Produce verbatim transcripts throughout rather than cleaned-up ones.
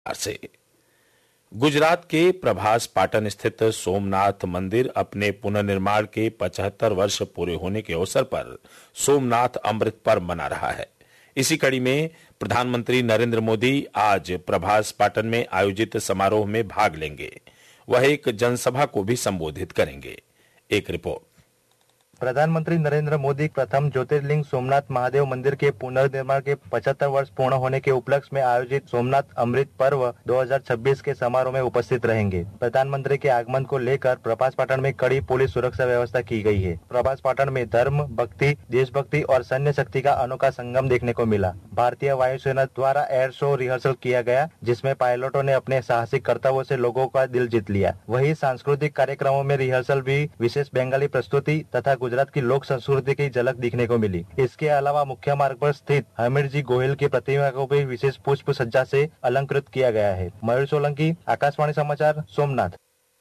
से गुजरात के प्रभास पाटन स्थित सोमनाथ मंदिर अपने पुनर्निर्माण के पचहत्तर वर्ष पूरे होने के अवसर पर सोमनाथ अमृत पर्व मना रहा है। इसी कड़ी में प्रधानमंत्री नरेंद्र मोदी आज प्रभास पाटन में आयोजित समारोह में भाग लेंगे। वह एक जनसभा को भी संबोधित करेंगे। एक रिपोर्ट। प्रधानमंत्री नरेंद्र मोदी प्रथम ज्योतिर्लिंग सोमनाथ महादेव मंदिर के पुनर्निर्माण के पचहत्तर वर्ष पूर्ण होने के उपलक्ष्य में आयोजित सोमनाथ अमृत पर्व दो हज़ार छब्बीस के समारोह में उपस्थित रहेंगे। प्रधानमंत्री के आगमन को लेकर प्रभास पाटन में कड़ी पुलिस सुरक्षा व्यवस्था की गई है। प्रभास पाटन में धर्म, भक्ति, देशभक्ति और सैन्य शक्ति का अनोखा संगम देखने को मिला। भारतीय वायुसेना द्वारा एयर शो रिहर्सल किया गया, जिसमें पायलटों ने अपने साहसिक कर्तव्यों से लोगों का दिल जीत लिया। वहीं सांस्कृतिक कार्यक्रमों में रिहर्सल भी विशेष बंगाली प्रस्तुति तथा गुजरात की लोक संस्कृति की झलक दिखने को मिली। इसके अलावा मुख्य मार्ग पर स्थित हमीर जी गोहिल की प्रतिमा को भी विशेष पुष्प सज्जा से अलंकृत किया गया है। मयूर सोलंकी, आकाशवाणी समाचार, सोमनाथ।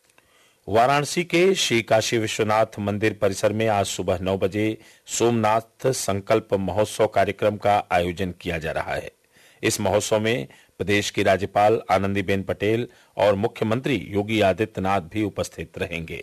वाराणसी के श्री काशी विश्वनाथ मंदिर परिसर में आज सुबह नौ बजे सोमनाथ संकल्प महोत्सव कार्यक्रम का आयोजन किया जा रहा है। इस महोत्सव में प्रदेश की राज्यपाल आनंदीबेन पटेल और मुख्यमंत्री योगी आदित्यनाथ भी उपस्थित रहेंगे।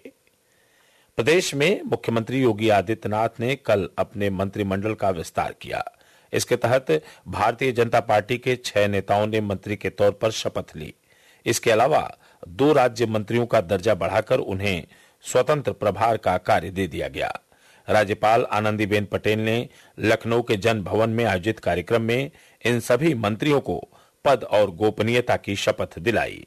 प्रदेश में मुख्यमंत्री योगी आदित्यनाथ ने कल अपने मंत्रिमंडल का विस्तार किया। इसके तहत भारतीय जनता पार्टी के छह नेताओं ने मंत्री के तौर पर शपथ ली। इसके अलावा दो राज्य मंत्रियों का दर्जा बढ़ाकर उन्हें स्वतंत्र प्रभार का कार्य दे दिया गया। राज्यपाल आनंदीबेन पटेल ने लखनऊ के जन भवन में आयोजित कार्यक्रम में इन सभी मंत्रियों को पद और गोपनीयता की शपथ दिलाई।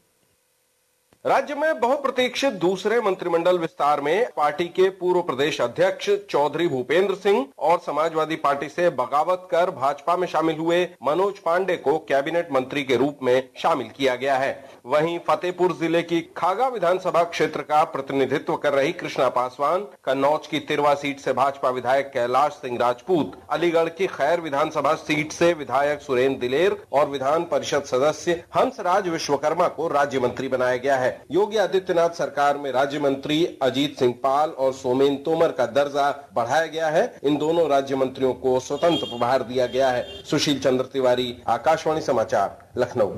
राज्य में बहुप्रतीक्षित दूसरे मंत्रिमंडल विस्तार में पार्टी के पूर्व प्रदेश अध्यक्ष चौधरी भूपेंद्र सिंह और समाजवादी पार्टी से बगावत कर भाजपा में शामिल हुए मनोज पांडे को कैबिनेट मंत्री के रूप में शामिल किया गया है। वहीं फतेहपुर जिले की खागा विधानसभा क्षेत्र का प्रतिनिधित्व कर रही कृष्णा पासवान, कन्नौज की तिरवा सीट से भाजपा विधायक कैलाश सिंह राजपूत, अलीगढ़ की खैर विधानसभा सीट से विधायक सुरेंद्र दिलेर और विधान परिषद सदस्य हंसराज विश्वकर्मा को राज्य मंत्री बनाया गया है। योगी आदित्यनाथ सरकार में राज्य मंत्री अजीत सिंह पाल और सोमेन तोमर का दर्जा बढ़ाया गया है। इन दोनों राज्य मंत्रियों को स्वतंत्र प्रभार दिया गया है। सुशील चंद्र तिवारी, आकाशवाणी समाचार, लखनऊ।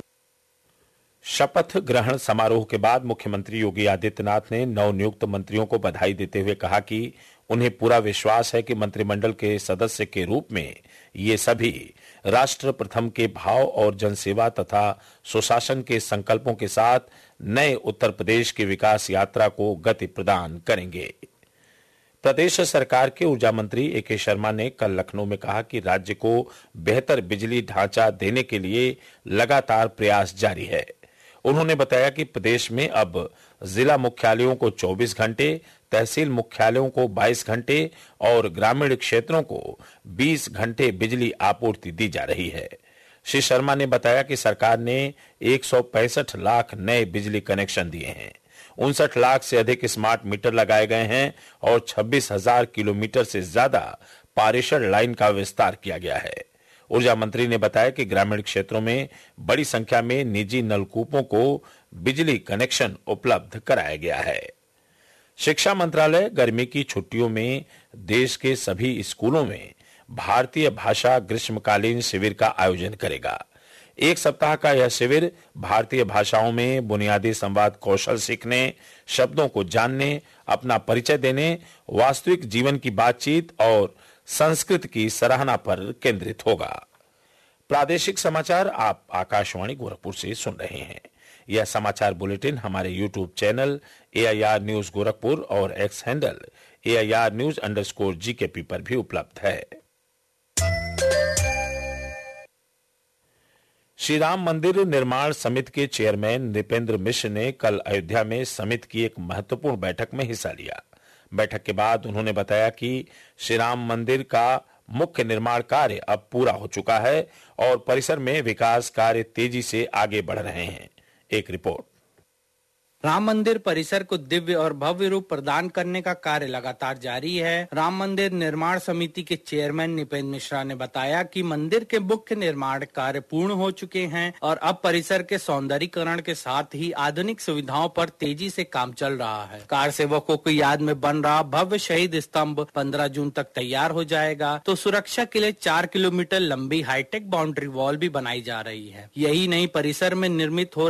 शपथ ग्रहण समारोह के बाद मुख्यमंत्री योगी आदित्यनाथ ने नवनियुक्त मंत्रियों को बधाई देते हुए कहा कि उन्हें पूरा विश्वास है कि मंत्रिमंडल के सदस्य के रूप में ये सभी राष्ट्र प्रथम के भाव और जनसेवा तथा सुशासन के संकल्पों के साथ नए उत्तर प्रदेश की विकास यात्रा को गति प्रदान करेंगे। प्रदेश सरकार के ऊर्जा मंत्री ए के शर्मा ने कल लखनऊ में कहा कि राज्य को बेहतर बिजली ढांचा देने के लिए लगातार प्रयास जारी है। उन्होंने बताया कि प्रदेश में अब जिला मुख्यालयों को चौबीस घंटे, तहसील मुख्यालयों को बाईस घंटे और ग्रामीण क्षेत्रों को बीस घंटे बिजली आपूर्ति दी जा रही है। श्री शर्मा ने बताया कि सरकार ने एक सौ पैंसठ लाख नए बिजली कनेक्शन दिए हैं, उनसठ लाख से अधिक स्मार्ट मीटर लगाए गए हैं और छब्बीस हजार किलोमीटर से ज्यादा पारेषण लाइन का विस्तार किया गया है। ऊर्जा मंत्री ने बताया कि ग्रामीण क्षेत्रों में बड़ी संख्या में निजी नलकूपों को बिजली कनेक्शन उपलब्ध कराया गया है। शिक्षा मंत्रालय गर्मी की छुट्टियों में देश के सभी स्कूलों में भारतीय भाषा ग्रीष्मकालीन शिविर का आयोजन करेगा। एक सप्ताह का यह शिविर भारतीय भाषाओं में बुनियादी संवाद कौशल सीखने, शब्दों को जानने, अपना परिचय देने, वास्तविक जीवन की बातचीत और संस्कृत की सराहना पर केंद्रित होगा। प्रादेशिक समाचार आप आकाशवाणी गोरखपुर से सुन रहे हैं। यह समाचार बुलेटिन हमारे YouTube channel A I R news Gorakhpur और x handle A I R news underscore GKP पर भी उपलब्ध है। श्री राम मंदिर निर्माण समिति के चेयरमैन नृपेंद्र मिश्र ने कल अयोध्या में समिति की एक महत्वपूर्ण बैठक में हिस्सा लिया। बैठक के बाद उन्होंने बताया कि श्री राम मंदिर का मुख्य निर्माण कार्य अब पूरा हो चुका है और परिसर में विकास कार्य तेजी से आगे बढ़ रहे हैं। एक रिपोर्ट। राम मंदिर परिसर को दिव्य और भव्य रूप प्रदान करने का कार्य लगातार जारी है। राम मंदिर निर्माण समिति के चेयरमैन नृपेंद्र मिश्रा ने बताया कि मंदिर के मुख्य निर्माण कार्य पूर्ण हो चुके हैं और अब परिसर के सौंदर्यीकरण के साथ ही आधुनिक सुविधाओं पर तेजी से काम चल रहा है। कार सेवकों की याद में बन रहा भव्य शहीद स्तंभ पंद्रह जून तक तैयार हो जाएगा, तो सुरक्षा के लिए चार किलोमीटर लंबी हाईटेक बाउंड्री वॉल भी बनाई जा रही है। यही नहीं, परिसर में निर्मित हो